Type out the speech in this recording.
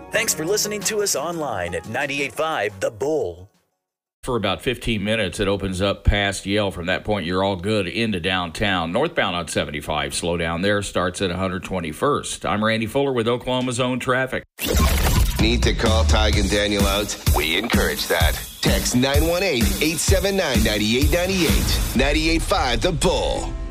Thanks for listening to us online at 98.5 The Bull. For about 15 minutes, it opens up past Yale. From that point, you're all good into downtown. Northbound on 75, slow down there, starts at 121st. I'm Randy Fuller with Oklahoma's own traffic. Need to call Tig and Daniel out? We encourage that. Text 918-879-9898. 98.5 The Bull.